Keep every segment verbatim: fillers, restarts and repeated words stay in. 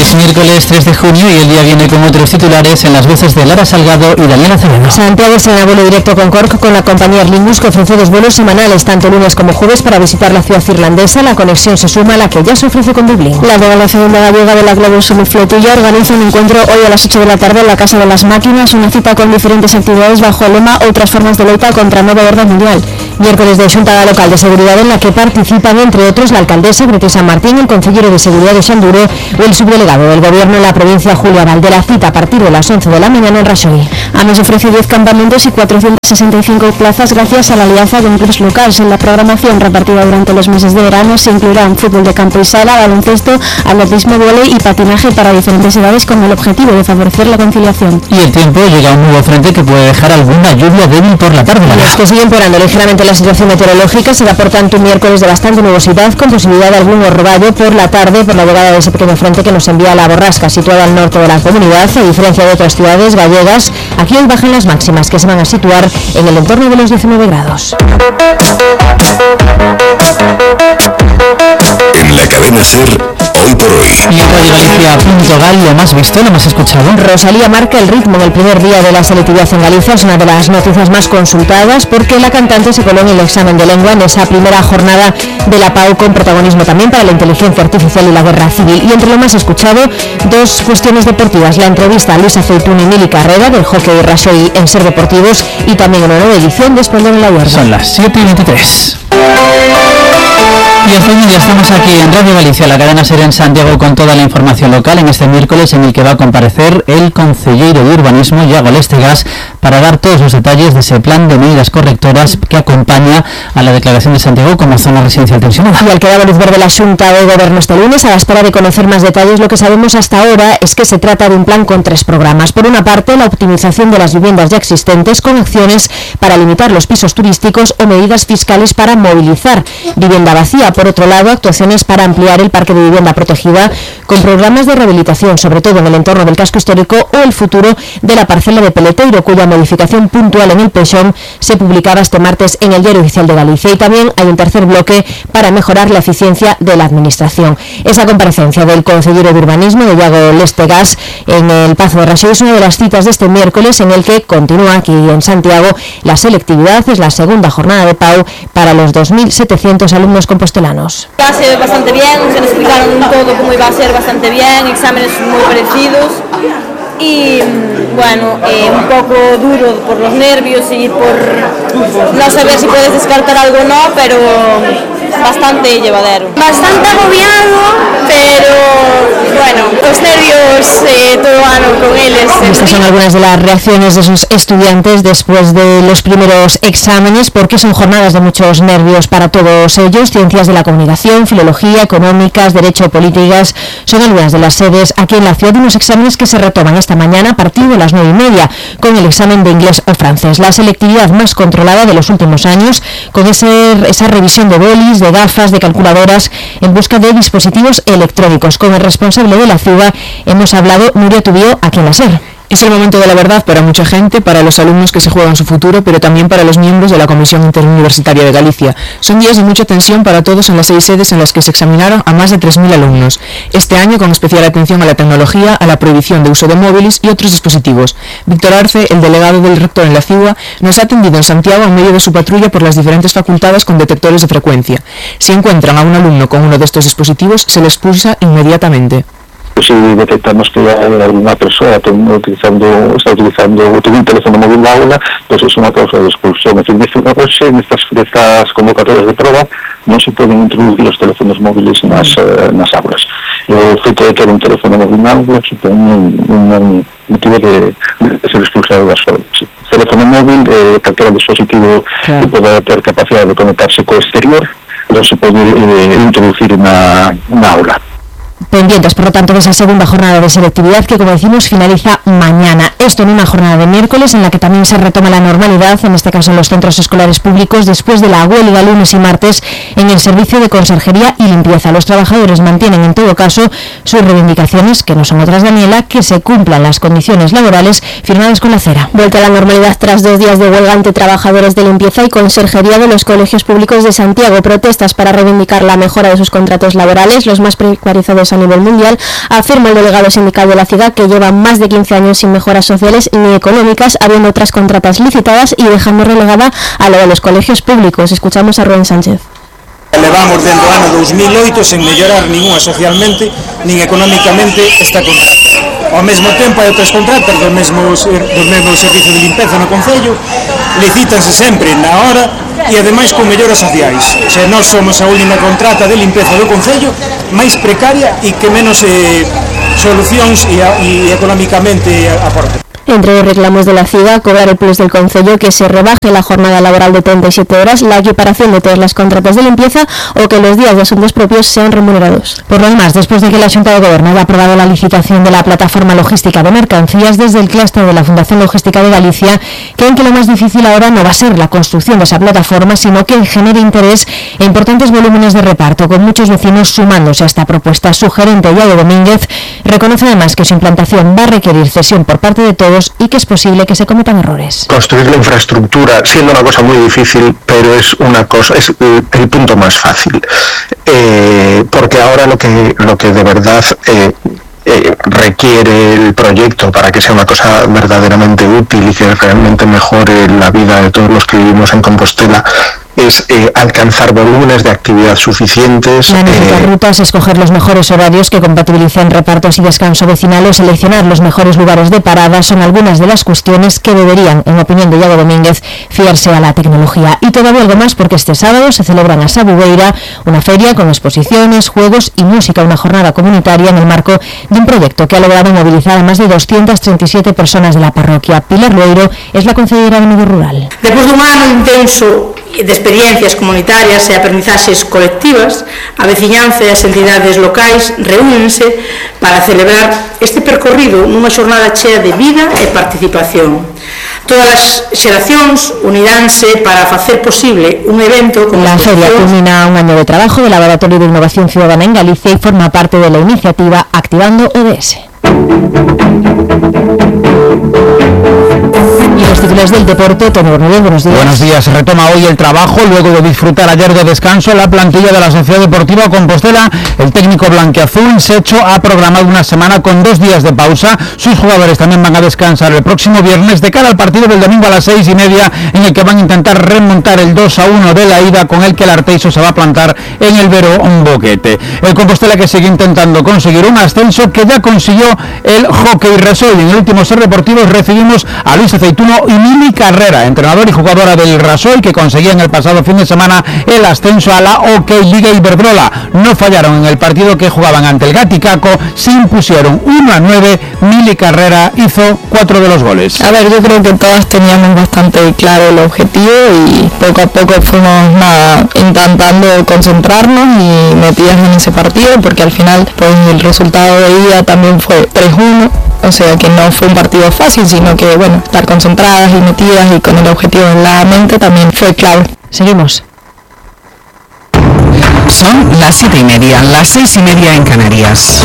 Es miércoles tres de junio y el día viene con otros titulares en las voces de Lara Salgado y Daniela Acevedo. Santiago está en vuelo directo con Cork con la compañía Aer Lingus, que ofrece dos vuelos semanales, tanto lunes como jueves, para visitar la ciudad irlandesa. La conexión se suma a la que ya se ofrece con Dublín. La delegación de Gallega de la Globus Flotilla organiza un encuentro hoy a las ocho de la tarde en la Casa de las Máquinas, una cita con diferentes actividades bajo el lema Otras formas de loita contra a nova orde mundial. Miércoles de Xunta Local de Seguridad, en la que participan, entre otros, la alcaldesa Grete San Martín, el consejero de Seguridad de Xandure o el subdelegado del Gobierno en la provincia, Julio Abal. De la cita a partir de las once de la mañana en Raxoi. AMES ofrece diez campamentos y cuatrocientas sesenta y cinco plazas gracias a la alianza de clubes locales. En la programación repartida durante los meses de verano se incluirán fútbol de campo y sala, baloncesto, atletismo, vóley y patinaje para diferentes edades, con el objetivo de favorecer la conciliación. Y el tiempo, llega un nuevo frente que puede dejar alguna lluvia débil por la tarde. Los que siguen empeorando ligeramente la situación meteorológica será por tanto un miércoles de bastante nubosidad, con posibilidad de algún orvallo por la tarde por la llegada de ese pequeño frente que nos envía la borrasca, situada al norte de la comunidad. A diferencia de otras ciudades gallegas, aquí hoy bajan las máximas, que se van a situar en el entorno de los diecinueve grados. En la cadena SER, hoy por hoy. Y en Radio Galicia punto gal, lo más visto, lo más escuchado. Rosalía marca el ritmo en el primer día de la selectividad en Galicia. Es una de las noticias más consultadas porque la cantante se coló en el examen de lengua en esa primera jornada de la P A U, con protagonismo también para la inteligencia artificial y la guerra civil. Y entre lo más escuchado, dos cuestiones deportivas: la entrevista a Luis Aceitún y Mili Carrera del hockey Raxoi en Ser Deportivos, y también una nueva edición de Espaldón en la Huerta. Son las siete y veintitrés. Y hasta ya estamos aquí en Radio Galicia, la cadena SER en Santiago, con toda la información local en este miércoles, en el que va a comparecer el concejero de Urbanismo, Iago Lestegas, para dar todos los detalles de ese plan de medidas correctoras que acompaña a la declaración de Santiago como zona residencial tensionada. Y al que daba luz verde la Xunta de Gobierno este lunes, a la espera de conocer más detalles, lo que sabemos hasta ahora es que se trata de un plan con tres programas. Por una parte, la optimización de las viviendas ya existentes, con acciones para limitar los pisos turísticos o medidas fiscales para movilizar vivienda vacía. Por otro lado, actuaciones para ampliar el parque de vivienda protegida, con programas de rehabilitación, sobre todo en el entorno del casco histórico, o el futuro de la parcela de Peleteiro, cuya modificación puntual en el Peixón se publicaba este martes en el Diario Oficial de Galicia. Y también hay un tercer bloque para mejorar la eficiencia de la administración. Esa comparecencia del consejero de Urbanismo, de Iago Lestegas, en el Pazo de Raxoi, es una de las citas de este miércoles, en el que continúa aquí en Santiago la selectividad. Es la segunda jornada de P A U para los dos mil setecientos alumnos compostelanos. Va a ser bastante bien, se nos explicaron todo cómo iba a ser bastante bien, exámenes muy parecidos y bueno, eh, un poco duro por los nervios y por no saber si puedes descartar algo o no, pero bastante llevadero. Bastante agobiado, pero bueno, los nervios eh, todo ano con ellos. Estas son algunas de las reacciones de esos estudiantes después de los primeros exámenes, porque son jornadas de muchos nervios para todos ellos. Ciencias de la comunicación, filología, económicas, derecho, políticas, son algunas de las sedes aquí en la ciudad, de unos exámenes que se retoman esta mañana a partir de las nueve y media, con el examen de inglés o francés, la selectividad más controlada de los últimos años, con ese, esa revisión de bolis, de gafas, de calculadoras, en busca de dispositivos electrónicos. Con el responsable de la ciudad hemos hablado, Nuria Tubío, aquí en la SER. Es el momento de la verdad para mucha gente, para los alumnos que se juegan su futuro, pero también para los miembros de la Comisión Interuniversitaria de Galicia. Son días de mucha tensión para todos en las seis sedes en las que se examinaron a más de tres mil alumnos. Este año con especial atención a la tecnología, a la prohibición de uso de móviles y otros dispositivos. Víctor Arce, el delegado del rector en la ciudad, nos ha atendido en Santiago en medio de su patrulla por las diferentes facultades con detectores de frecuencia. Si encuentran a un alumno con uno de estos dispositivos, se le expulsa inmediatamente. Si detectamos que hay alguna persona utilizando, está utilizando un teléfono móvil en la aula, pues es una causa de expulsión. Es decir, en estas, de estas convocatorias de prueba no se pueden introducir los teléfonos móviles en las, eh, en las aulas. El efecto de tener un teléfono móvil en aula supone un, un motivo de, de ser expulsado de las aulas. Sí. Teléfono móvil, eh, cualquier dispositivo claro, que pueda tener capacidad de conectarse con el exterior, no se puede eh, introducir en una, una aula. Pendientes, por lo tanto, de esa segunda jornada de selectividad que, como decimos, finaliza mañana. Esto en una jornada de miércoles en la que también se retoma la normalidad, en este caso en los centros escolares públicos, después de la huelga lunes y martes en el servicio de conserjería y limpieza. Los trabajadores mantienen en todo caso sus reivindicaciones, que no son otras, Daniela, que se cumplan las condiciones laborales firmadas con la CERA. Vuelta a la normalidad tras dos días de huelga ante trabajadores de limpieza y conserjería de los colegios públicos de Santiago. Protestas para reivindicar la mejora de sus contratos laborales, los más precarizados a nivel mundial, afirma el delegado sindical de la ciudad, que lleva más de quince años sin mejoras sociales ni económicas, habiendo otras contratas licitadas y dejando relegada a lo de los colegios públicos. Escuchamos a Rubén Sánchez. Levamos dentro do ano dos mil oito sen mellorar ninguna socialmente nin económicamente esta contrata. Ao mesmo tempo hai outras contratas dos mesmos, dos mesmos servicios de limpeza no Concello, licítanse sempre na hora e ademais con melloras sociais. O sea, nós somos a única contrata de limpeza do Concello máis precaria e que menos eh, solucións e, e económicamente aporta. Entre los reclamos de la ciudad, cobrar el plus del concello, que se rebaje la jornada laboral de treinta y siete horas, la equiparación de todas las contratas de limpieza o que los días de asuntos propios sean remunerados. Por lo demás, después de que la Xunta de Gobierno ha aprobado la licitación de la plataforma logística de mercancías, desde el clúster de la Fundación Logística de Galicia creen que lo más difícil ahora no va a ser la construcción de esa plataforma, sino que genere interés e importantes volúmenes de reparto, con muchos vecinos sumándose a esta propuesta. Su gerente, Iago Domínguez, reconoce además que su implantación va a requerir cesión por parte de todos y que es posible que se cometan errores. Construir la infraestructura, siendo una cosa muy difícil, pero es una cosa, es el, el punto más fácil, eh, porque ahora lo que lo que de verdad eh, eh, requiere el proyecto para que sea una cosa verdaderamente útil y que realmente mejore la vida de todos los que vivimos en Compostela es eh, alcanzar volúmenes de actividad suficientes. La única eh, ruta es escoger los mejores horarios que compatibilicen repartos y descanso vecinal o seleccionar los mejores lugares de parada. Son algunas de las cuestiones que deberían, en opinión de Iago Domínguez, fiarse a la tecnología. Y todavía algo más, porque este sábado se celebra en a Sabugueira una feria con exposiciones, juegos y música, una jornada comunitaria en el marco de un proyecto que ha logrado movilizar a más de doscientas treinta y siete personas de la parroquia. Pilar Loeiro es la concejala de Medio Rural. Después de un ano intenso de experiencias comunitarias e aprendizaxes colectivas, a veciñanza e as entidades locais reúnense para celebrar este percorrido nunha xornada chea de vida e participación. Todas as xeracións uniránse para facer posible un evento como la feria culmina un año de trabajo del Laboratorio de Innovación Ciudadana en Galicia y forma parte de la iniciativa Activando O D S. Y los titulares del deporte, Tony Bermúdez, buenos días. Buenos días. Retoma hoy el trabajo luego de disfrutar ayer de descanso la plantilla de la Sociedad Deportiva Compostela. El técnico blanquiazul, Secho, ha programado una semana con dos días de pausa. Sus jugadores también van a descansar el próximo viernes de cara al partido del domingo a las seis y media, en el que van a intentar remontar el dos a uno de la ida, con el que el Arteiso se va a plantar en el Vero un boquete. El Compostela, que sigue intentando conseguir un ascenso, que ya consiguió el Hockey Rasoy. En el último Ser Deportivos recibimos a Luis Aceituno y Mili Carrera, entrenador y jugadora del Rasoy, que conseguían el pasado fin de semana el ascenso a la OK Liga Iberdrola. No fallaron en el partido que jugaban ante el Gaticaco, se impusieron uno a nueve. Mili Carrera hizo cuatro de los goles. A ver, yo creo que todas teníamos bastante claro el objetivo y poco a poco fuimos nada, intentando concentrarnos y metidas en ese partido, porque al final pues el resultado de ida también fue tres uno. O sea que no fue un partido fácil, sino que, bueno, estar concentradas y metidas y con el objetivo en la mente también fue clave. Seguimos. Son las siete y media, las seis y media en Canarias.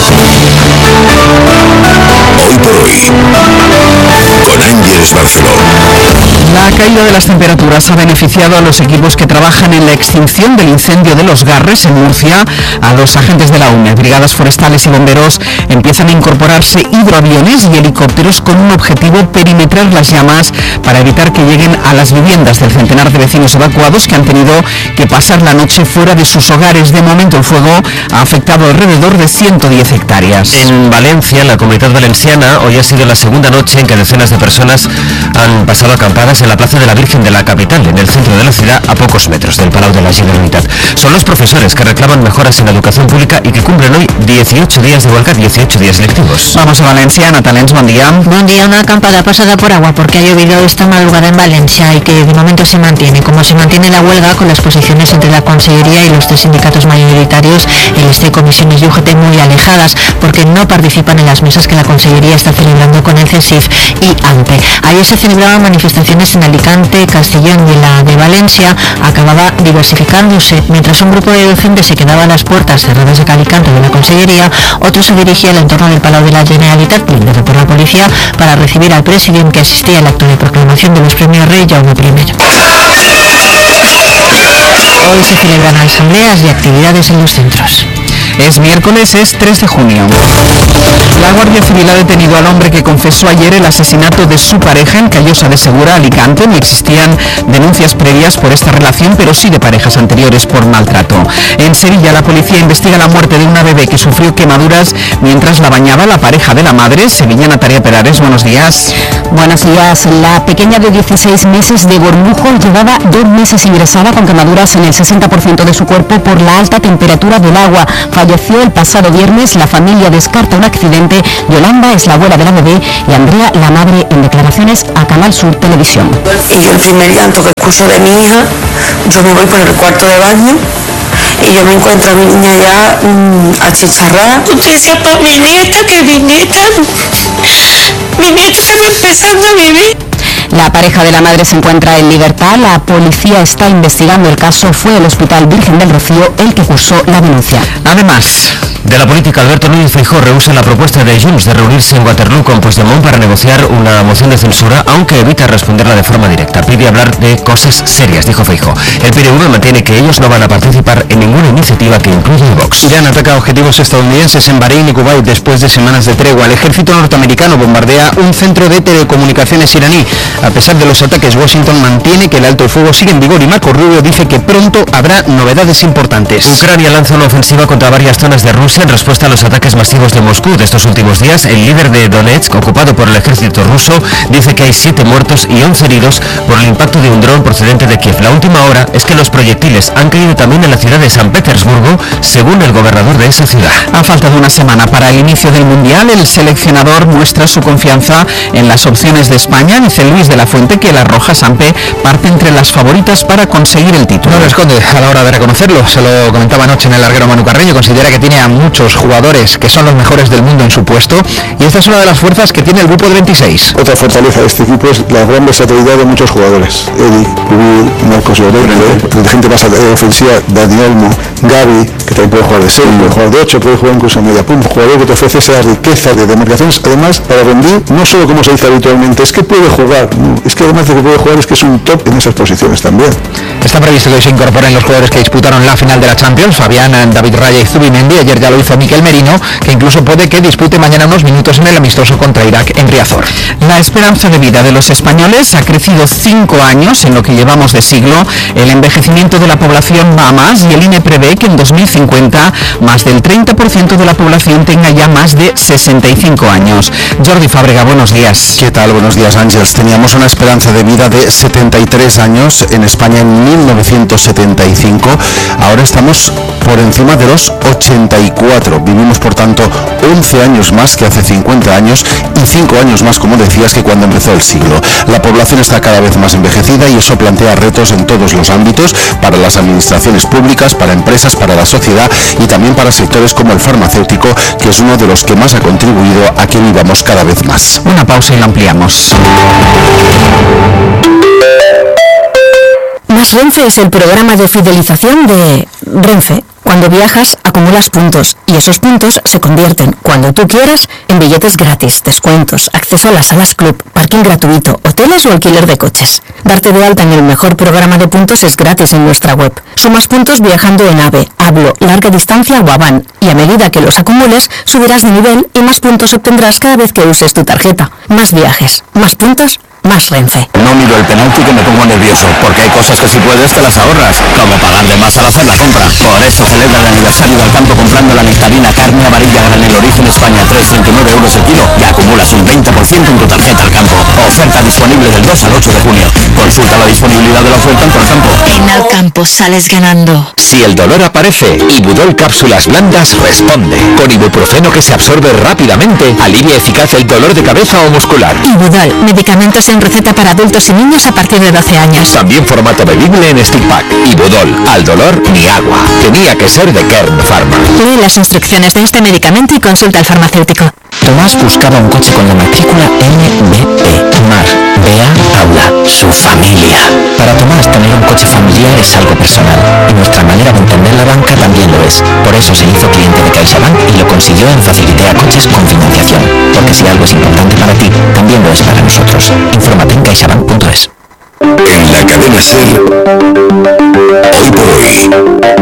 Hoy por hoy, con Ángeles Barceló. La caída de las temperaturas ha beneficiado a los equipos que trabajan en la extinción del incendio de Los Garres, en Murcia. A los agentes de la U N E, brigadas forestales y bomberos, empiezan a incorporarse hidroaviones y helicópteros con un objetivo: perimetrar las llamas para evitar que lleguen a las viviendas del centenar de vecinos evacuados que han tenido que pasar la noche fuera de sus hogares. De momento, el fuego ha afectado alrededor de ciento diez hectáreas. En Valencia, la Comunitat Valenciana, hoy ha sido la segunda noche en que decenas de personas han pasado acampadas en la Plaza de la Virgen de la capital, en el centro de la ciudad, a pocos metros del Palau de la Generalitat. Son los profesores que reclaman mejoras en la educación pública y que cumplen hoy dieciocho días de huelga, dieciocho días lectivos. Vamos a Valencia. Natalens, buen día. Buen día. Una acampada pasada por agua porque ha llovido esta madrugada en Valencia y que de momento se mantiene. Como se mantiene la huelga, con las posiciones entre la Consellería y los tres sindicatos mayoritarios, el este Comisiones y U G T muy alejadas, porque no participan en las mesas que la Consellería está celebrando con el CESIF y AMPE. Ayer se celebraban manifestaciones en Alicante, Castellón y la de Valencia acababa diversificándose. Mientras un grupo de docentes se quedaba a las puertas cerradas de Alicante de la Consellería, otro se dirigía al entorno del Palau de la Generalitat, blindado por la policía, para recibir al presidente que asistía al acto de proclamación de los premios Rey Jaume primero. Hoy se celebran asambleas y actividades en los centros. Es miércoles, es tres de junio. La Guardia Civil ha detenido al hombre que confesó ayer el asesinato de su pareja en Callosa de Segura, Alicante. No existían denuncias previas por esta relación, pero sí de parejas anteriores por maltrato. En Sevilla, la policía investiga la muerte de una bebé que sufrió quemaduras mientras la bañaba la pareja de la madre. Sevillana Tarea Perares, buenos días. Buenos días. La pequeña de dieciséis meses de Bormujo llevaba dos meses ingresada con quemaduras en el sesenta por ciento de su cuerpo por la alta temperatura del agua. Falleció el pasado viernes. La familia descarta un accidente. Yolanda es la abuela de la bebé y Andrea la madre, en declaraciones a Canal Sur Televisión. Y yo el primer llanto que escucho de mi hija, yo me voy por el cuarto de baño y yo me encuentro a mi niña ya mmm, achicharrada. Justicia para mi nieta, que mi nieta, mi nieta está empezando a vivir. La pareja de la madre se encuentra en libertad. La policía está investigando el caso. Fue el Hospital Virgen del Rocío el que cursó la denuncia. Además de la política, Alberto Núñez Feijóo rehúsa la propuesta de Junts de reunirse en Waterloo con Puigdemont para negociar una moción de censura, aunque evita responderla de forma directa. Pide hablar de cosas serias, dijo Feijóo. El P N V mantiene que ellos no van a participar en ninguna iniciativa que incluya a Vox. Irán ataca objetivos estadounidenses en Bahrein y Kuwait después de semanas de tregua. El ejército norteamericano bombardea un centro de telecomunicaciones iraní. A pesar de los ataques, Washington mantiene que el alto el fuego sigue en vigor y Marco Rubio dice que pronto habrá novedades importantes. Ucrania lanza una ofensiva contra varias zonas de Rusia en respuesta a los ataques masivos de Moscú de estos últimos días. El líder de Donetsk, ocupado por el ejército ruso, dice que hay siete muertos y once heridos por el impacto de un dron procedente de Kiev. La última hora es que los proyectiles han caído también en la ciudad de San Petersburgo, según el gobernador de esa ciudad. A falta de una semana para el inicio del Mundial, el seleccionador muestra su confianza en las opciones de España. Dice Luis de la Fuente que la Roja Sampe parte entre las favoritas para conseguir el título. No lo esconde a la hora de reconocerlo. Se lo comentaba anoche en el larguero Manu Carreño. Considera que tiene a muchos jugadores que son los mejores del mundo en su puesto y esta es una de las fuerzas que tiene el grupo de veintiséis. Otra fortaleza de este equipo es la gran versatilidad de muchos jugadores. Eric, Rubil, Marcos Llorente, de gente más ofensiva, Dani Olmo, Gavi, que también puede jugar de seis, puede jugar de ocho, puede jugar incluso a media punta. Un jugador que te ofrece esa riqueza de demarcaciones, además para rendir, no solo como se dice habitualmente, es que puede jugar, es que además de que puede jugar es que es un top en esas posiciones también. Está previsto que hoy se incorporen los jugadores que disputaron la final de la Champions, Fabián, David Raya y Zubimendi. Ayer ya lo hizo Miquel Merino, que incluso puede que dispute mañana unos minutos en el amistoso contra Irak en Riazor. La esperanza de vida de los españoles ha crecido cinco años en lo que llevamos de siglo. El envejecimiento de la población va a más y el I N E prevé que en dos mil cincuenta más del treinta por ciento de la población tenga ya más de sesenta y cinco años. Jordi Fábrega, buenos días. ¿Qué tal? Buenos días, Ángels. Teníamos una esperanza de vida de setenta y tres años en España en mil novecientos setenta y cinco. Ahora estamos por encima de los ochenta y cuatro. Vivimos, por tanto, once años más que hace cincuenta años y cinco años más, como decías, que cuando empezó el siglo. La población está cada vez más envejecida y eso plantea retos en todos los ámbitos, para las administraciones públicas, para empresas, para la sociedad y también para sectores como el farmacéutico, que es uno de los que más ha contribuido a que vivamos cada vez más. Una pausa y lo ampliamos. Más Renfe es el programa de fidelización de Renfe. Cuando viajas, acumulas puntos y esos puntos se convierten, cuando tú quieras, en billetes gratis, descuentos, acceso a las salas club, parking gratuito, hoteles o alquiler de coches. Darte de alta en el mejor programa de puntos es gratis en nuestra web. Sumas puntos viajando en AVE, Hablo, Larga Distancia o Avan y a medida que los acumules, subirás de nivel y más puntos obtendrás cada vez que uses tu tarjeta. Más viajes, más puntos, más Renfe. No miro el penalti que me pongo nervioso, porque hay cosas que si puedes te las ahorras, como pagar de más al hacer la compra. Por eso celebra el aniversario del campo comprando la nectarina carne amarilla granel origen España, tres coma veintinueve euros el kilo y acumulas un veinte por ciento ciento en tu tarjeta Al Campo. Oferta disponible del dos al ocho de junio. Consulta la disponibilidad de la oferta en Alcampo. En Alcampo sales ganando. Si el dolor aparece, Ibudol Cápsulas Blandas responde. Con ibuprofeno que se absorbe rápidamente, alivia eficaz el dolor de cabeza o muscular. Ibudol, medicamentos en receta para adultos y niños a partir de doce años. También formato bebible en stick pack. Ibudol, al dolor ni agua. Tenía que ser de Kern Pharma. Lee las instrucciones de este medicamento y consulta al farmacéutico. Tomás buscaba un coche con la matrícula M B P. Mar, Bea, Paula, su familia. Para Tomás, tener un coche familiar es algo personal. Y nuestra manera de entender la banca también lo es. Por eso se hizo cliente de CaixaBank y lo consiguió en Facilitea Coches con financiación. Porque si algo es importante para ti, también lo es para nosotros. Infórmate en caixabank punto es. En la cadena SER, hoy por hoy,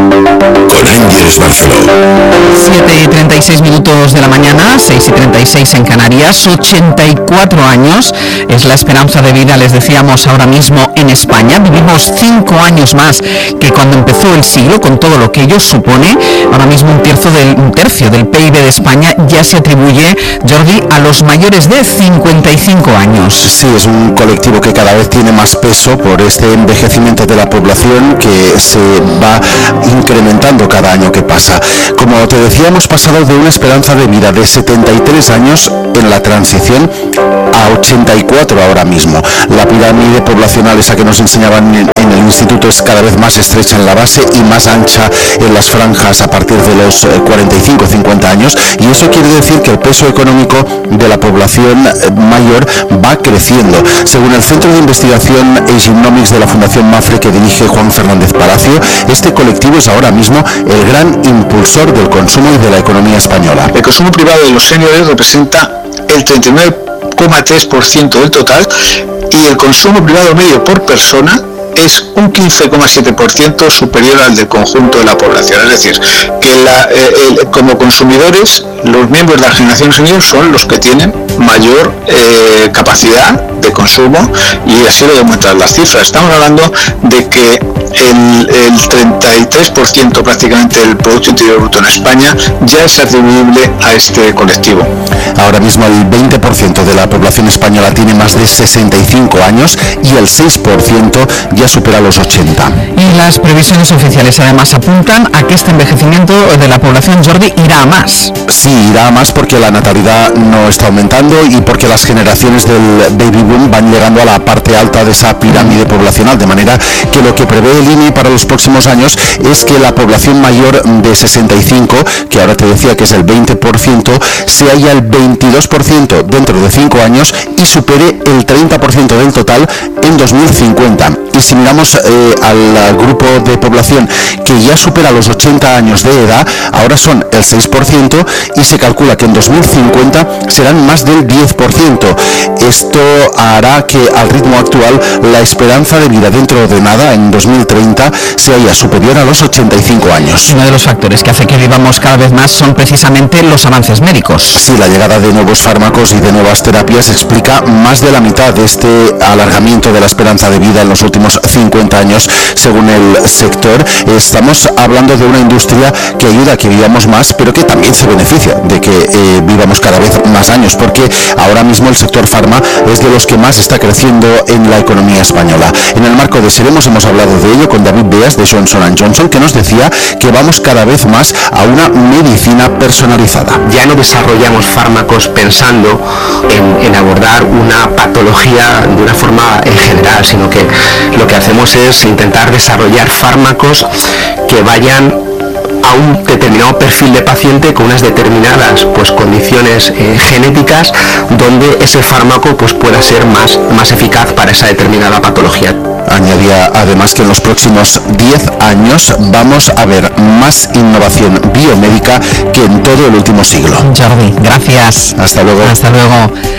con Ángeles Barceló. siete y treinta y seis minutos de la mañana, seis y treinta y seis en Canarias, ochenta y cuatro años es la esperanza de vida, les decíamos ahora mismo en España. Vivimos cinco años más que cuando empezó el siglo, con todo lo que ello supone. Ahora mismo un tercio del, un tercio del P I B de España ya se atribuye, Jordi, a los mayores de cincuenta y cinco años. Sí, es un colectivo que cada vez tiene más peso por este envejecimiento de la población que se va incrementando cada año que pasa. Como te decía, hemos pasado de una esperanza de vida de setenta y tres años en la transición a ochenta y cuatro ahora mismo. La pirámide poblacional, esa que nos enseñaban en, en el instituto, es cada vez más estrecha en la base y más ancha en las franjas a partir de los cuarenta y cinco cincuenta años, y eso quiere decir que el peso económico de la población mayor va creciendo. Según el Centro de Investigación Agenomics de la Fundación Mafre, que dirige Juan Fernández Palacio, este colectivo es ahora mismo el gran impulsor del consumo y de la economía española. El consumo privado de los seniors representa el treinta y nueve coma tres por ciento del total y el consumo privado medio por persona es un quince coma siete por ciento superior al del conjunto de la población. Es decir, que la, eh, el, como consumidores, los miembros de la generación senior son los que tienen mayor eh, capacidad de consumo, y así lo demuestran las cifras. Estamos hablando de que el, el treinta y tres por ciento prácticamente del Producto Interior Bruto en España ya es atribuible a este colectivo. Ahora mismo el veinte por ciento de la población española tiene más de sesenta y cinco años y el seis por ciento ya supera los ochenta. Y las previsiones oficiales además apuntan a que este envejecimiento de la población, Jordi, irá a más. Sí, irá a más porque la natalidad no está aumentando y porque las generaciones del baby boom van llegando a la parte alta de esa pirámide poblacional, de manera que lo que prevé el I N E para los próximos años es que la población mayor de sesenta y cinco, que ahora te decía que es el veinte por ciento, sea ya el veintidós por ciento dentro de cinco años y supere el treinta por ciento del total en dos mil cincuenta. Y si miramos eh, al grupo de población que ya supera los ochenta años de edad, ahora son el seis por ciento y se calcula que en dos mil cincuenta serán más del diez por ciento. Esto hará que al ritmo actual la esperanza de vida dentro de nada, en dos mil treinta, sea ya superior a los ochenta y cinco años. Uno de los factores que hace que vivamos cada vez más son precisamente los avances médicos. Sí, la llegada de nuevos fármacos y de nuevas terapias explica más de la mitad de este alargamiento de la esperanza de vida en los últimos cincuenta años, según el sector. Estamos hablando de una industria que ayuda a que vivamos más, pero que también se beneficia de que eh, vivamos cada vez más años, porque ahora mismo el sector farma es de los que más está creciendo en la economía española. En el marco de Seremos hemos hablado de ello con David Beas de Johnson and Johnson, que nos decía que vamos cada vez más a una medicina personalizada. Ya no desarrollamos fármacos pensando en, en abordar una patología de una forma en general, sino que lo que hacemos es intentar desarrollar fármacos que vayan a un determinado perfil de paciente con unas determinadas pues condiciones eh, genéticas, donde ese fármaco pues pueda ser más, más eficaz para esa determinada patología. Añadía además que en los próximos diez años vamos a ver más innovación biomédica que en todo el último siglo. Jordi, gracias. Hasta luego. Hasta luego.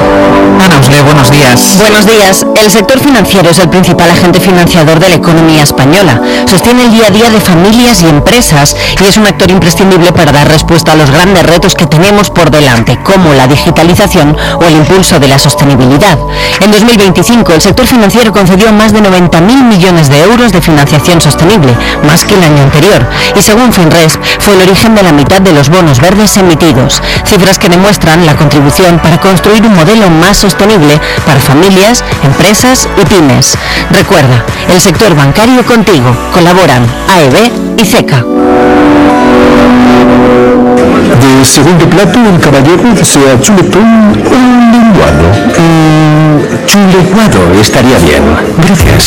Ana Usle, buenos días. Buenos días. El sector financiero es el principal agente financiador de la economía española. Sostiene el día a día de familias y empresas y es un actor imprescindible para dar respuesta a los grandes retos que tenemos por delante, como la digitalización o el impulso de la sostenibilidad. En dos mil veinticinco, el sector financiero concedió más de noventa treinta mil millones de euros de financiación sostenible, más que el año anterior, y según Finresp fue el origen de la mitad de los bonos verdes emitidos, cifras que demuestran la contribución para construir un modelo más sostenible para familias, empresas y pymes. Recuerda, el sector bancario contigo. Colaboran A E B y CECA. De segundo plato, el caballero desea chuletón o lenguado. Mm, chuleguado estaría bien. Gracias.